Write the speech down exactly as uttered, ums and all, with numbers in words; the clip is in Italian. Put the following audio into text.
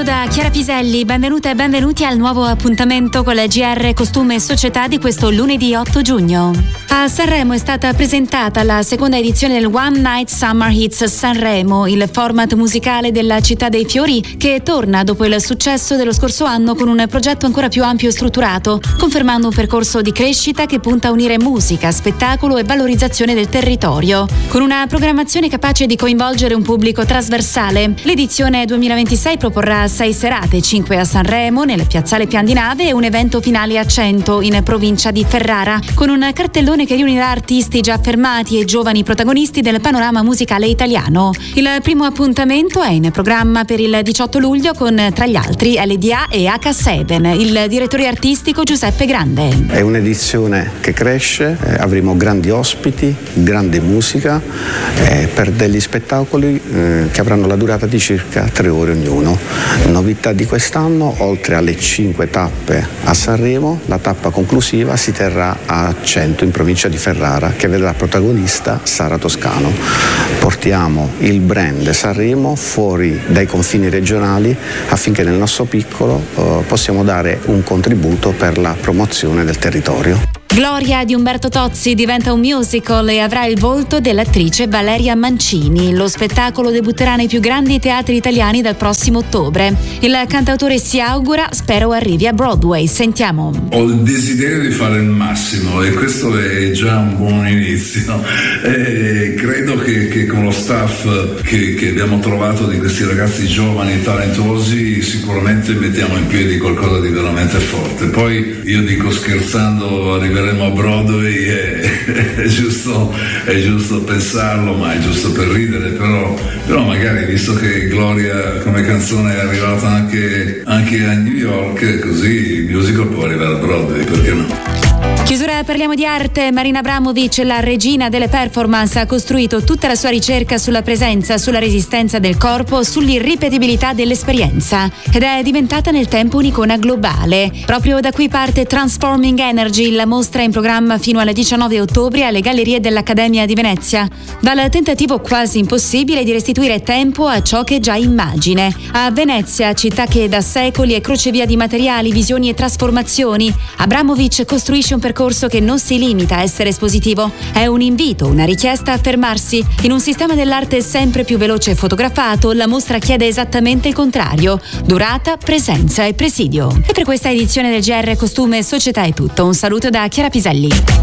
da Chiara Piselli, benvenute e benvenuti al nuovo appuntamento con la G R Costume e Società di questo lunedì otto giugno. A Sanremo è stata presentata la seconda edizione del One Night Summer Hits Sanremo, il format musicale della Città dei Fiori che torna dopo il successo dello scorso anno con un progetto ancora più ampio e strutturato, confermando un percorso di crescita che punta a unire musica, spettacolo e valorizzazione del territorio. Con una programmazione capace di coinvolgere un pubblico trasversale, l'edizione duemilaventisei proporrà sei serate, cinque a Sanremo, nel piazzale Pian di Nave e un evento finale a Cento, in provincia di Ferrara, con un cartellone che riunirà artisti già affermati e giovani protagonisti del panorama musicale italiano. Il primo appuntamento è in programma per il diciotto luglio con, tra gli altri, L D A e H sette, il direttore artistico Giuseppe Grande. È un'edizione che cresce, eh, avremo grandi ospiti, grande musica, eh, per degli spettacoli eh, che avranno la durata di circa tre ore ognuno. Novità di quest'anno, oltre alle cinque tappe a Sanremo, la tappa conclusiva si terrà a Cento, in provincia di Ferrara, che vedrà protagonista Sara Toscano. Portiamo il brand Sanremo fuori dai confini regionali affinché nel nostro piccolo eh, possiamo dare un contributo per la promozione del territorio. Gloria di Umberto Tozzi diventa un musical e avrà il volto dell'attrice Valeria Mancini. Lo spettacolo debutterà nei più grandi teatri italiani dal prossimo ottobre. Il cantautore si augura, spero arrivi a Broadway. Sentiamo. Ho il desiderio di fare il massimo e questo è già un buon inizio. E credo che, che con lo staff che, che abbiamo trovato di questi ragazzi giovani e talentuosi sicuramente mettiamo in piedi qualcosa di veramente forte. Poi io dico scherzando, arriveremo a Broadway, è, è, giusto, è giusto pensarlo, ma è giusto per ridere, però, però magari visto che Gloria come canzone è arrivata anche, anche a New York, così il musical può arrivare a Broadway, perché no? Chiusura, parliamo di arte. Marina Abramovic, la regina delle performance, ha costruito tutta la sua ricerca sulla presenza, sulla resistenza del corpo, sull'irripetibilità dell'esperienza ed è diventata nel tempo un'icona globale. Proprio da qui parte Transforming Energy, la mostra in programma fino al diciannove ottobre alle Gallerie dell'Accademia di Venezia. Dal tentativo quasi impossibile di restituire tempo a ciò che è già immagine. A Venezia, città che da secoli è crocevia di materiali, visioni e trasformazioni, Abramovic costruisce un percorso che non si limita a essere espositivo. È un invito, una richiesta a fermarsi. In un sistema dell'arte sempre più veloce e fotografato, la mostra chiede esattamente il contrario: durata, presenza e presidio. E per questa edizione del G R Costume e Società è tutto. Un saluto da Chiara Piselli.